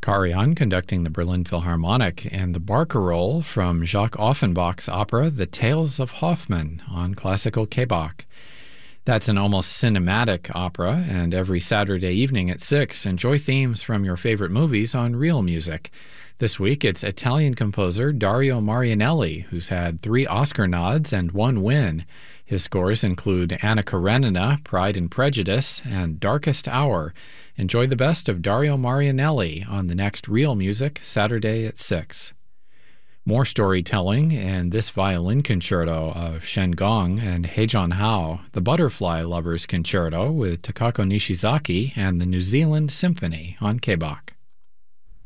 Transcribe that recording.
Karajan conducting the Berlin Philharmonic, and the Barcarolle from Jacques Offenbach's opera The Tales of Hoffmann on Classical K-Bach. That's an almost cinematic opera, and every Saturday evening at 6, enjoy themes from your favorite movies on Real Music. This week, it's Italian composer Dario Marianelli, who's had 3 Oscar nods and 1 win. His scores include Anna Karenina, Pride and Prejudice, and Darkest Hour. Enjoy the best of Dario Marianelli on the next Real Music, Saturday at 6. More storytelling and this violin concerto of Shen Gong and Heijun Hao, the Butterfly Lovers Concerto with Takako Nishizaki and the New Zealand Symphony on K-Bach.